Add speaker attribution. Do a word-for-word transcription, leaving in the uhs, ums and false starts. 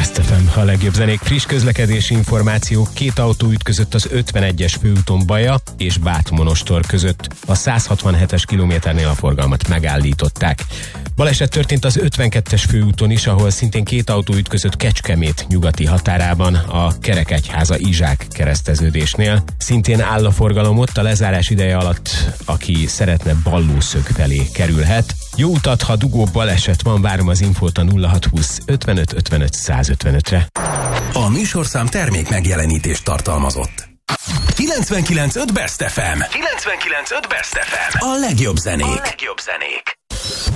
Speaker 1: Best ef em, a legjobb zenék, friss közlekedési információk. Két autó ütközött az ötvenegyes főúton Baja és Bátmonostor között. A száz hatvanhetes kilométernél a forgalmat megállították. Baleset történt az ötvenkettes főúton is, ahol szintén két autó ütközött Kecskemét nyugati határában, a Kerekegyháza Izsák kereszteződésnél. Szintén áll a forgalom ott, a lezárás ideje alatt, aki szeretne Ballószög felé kerülhet. Jó utat, ha dugó baleset van, várom az infót a nulla hatszázhúsz ötvenöt ötvenöt százötvenötre.
Speaker 2: A műsorszám termék megjelenítést tartalmazott. kilencvenkilenc pont öt Best ef em. kilencvenkilenc pont öt Best ef em. A legjobb zenék. A legjobb zenék.